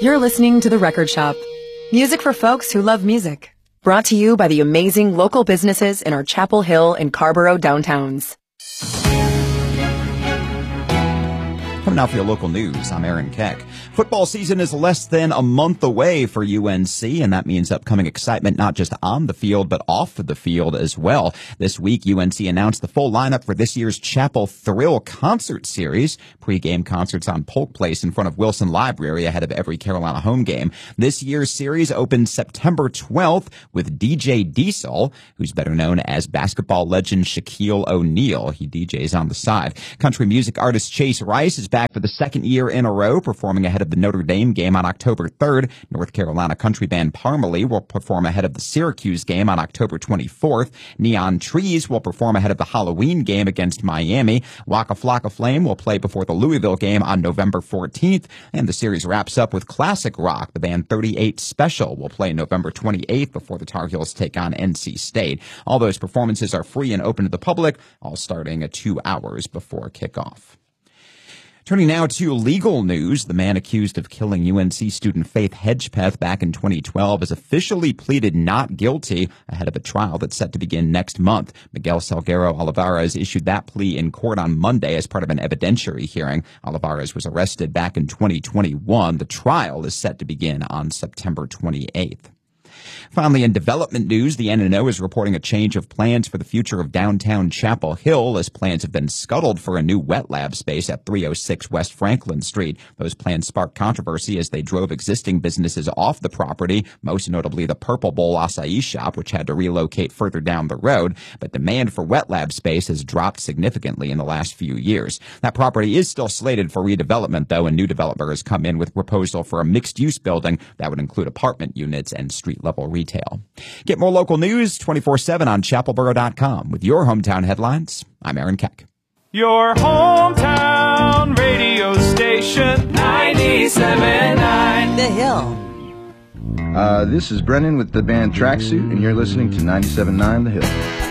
You're listening to The Record Shop. Music for folks who love music. Brought to you by the amazing local businesses in our Chapel Hill and Carborough downtowns. Coming out for your local news, I'm Aaron Keck. Football season is less than a month away for UNC, and that means upcoming excitement not just on the field, but off of the field as well. This week, UNC announced the full lineup for this year's Chapel Thrill concert series. Pre-game concerts on Polk Place in front of Wilson Library ahead of every Carolina home game. This year's series opens September 12th with DJ Diesel, who's better known as basketball legend Shaquille O'Neal. He DJs on the side. Country music artist Chase Rice is back for the second year in a row, performing ahead of the Notre Dame game on October 3rd. North Carolina country band Parmalee will perform ahead of the Syracuse game on October 24th. Neon Trees will perform ahead of the Halloween game against Miami. Waka Flocka Flame will play before the Louisville game on November 14th. And the series wraps up with classic rock. The band 38 Special will play November 28th before the Tar Heels take on NC State. All those performances are free and open to the public, all starting at 2 hours before kickoff. Turning now to legal news, the man accused of killing UNC student Faith Hedgepeth back in 2012 has officially pleaded not guilty ahead of a trial that's set to begin next month. Miguel Salguero Olivares issued that plea in court on Monday as part of an evidentiary hearing. Olivares was arrested back in 2021. The trial is set to begin on September 28th. Finally, in development news, the N&O is reporting a change of plans for the future of downtown Chapel Hill as plans have been scuttled for a new wet lab space at 306 West Franklin Street. Those plans sparked controversy as they drove existing businesses off the property, most notably the Purple Bowl acai shop, which had to relocate further down the road. But demand for wet lab space has dropped significantly in the last few years. That property is still slated for redevelopment, though, and new developers come in with a proposal for a mixed-use building that would include apartment units and street-level retail. Get more local news 24/7 on chapelboro.com. With your hometown headlines, I'm Aaron Keck. Your hometown radio station, 97.9 The Hill. This is Brennan with the band Tracksuit, and you're listening to 97.9 The Hill.